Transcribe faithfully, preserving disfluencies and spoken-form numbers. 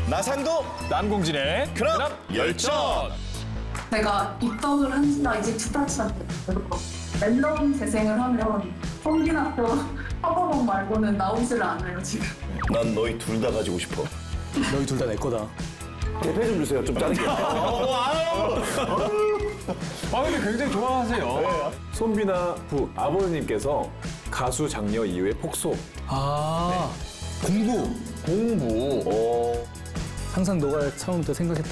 나상도 남궁진의 그럼 열전. 제가 입덕을 한 지가 이제 두 달 차 됐어요. 랜덤 재생을 하면 성균학교 학원원 말고는 나오질 않아요, 지금. 난 너희 둘 다 가지고 싶어. 너희 둘 다 내 거다. 대패 좀 주세요. 좀 짜게. 아 근데 굉장히 좋아하세요. 손비나 부 아버님께서 가수 장녀 이후에 폭소. 아, 공부. 공부. 항상 너가 처음부터 생각했던